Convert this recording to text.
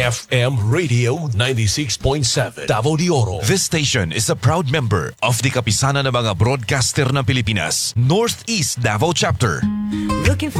FM Radio 96.7 Davao de Oro. This station is a proud member of the Kapisanan ng mga Broadcaster ng Pilipinas, Northeast Davao Chapter. Looking for